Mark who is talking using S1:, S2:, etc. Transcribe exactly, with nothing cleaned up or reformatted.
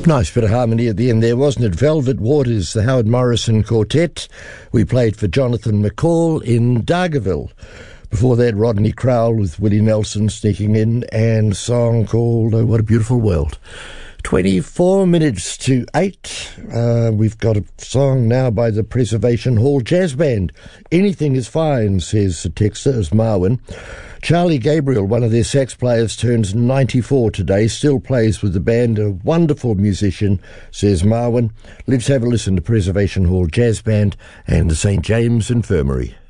S1: Nice bit of harmony at the end there, wasn't it? Velvet Waters, the Howard Morrison Quartet. We played for Jonathan McCall in Dargaville. Before that, Rodney Crowell with Willie Nelson sneaking in, and a song called Oh, What a Beautiful World. twenty-four minutes to eight. Uh, we've got a song now by the Preservation Hall Jazz Band. Anything is fine, says the texter, as Marwin. Charlie Gabriel, one of their sax players, turns ninety-four today, still plays with the band, a wonderful musician, says Marwin. Let's have a listen to Preservation Hall Jazz Band and the Saint James Infirmary.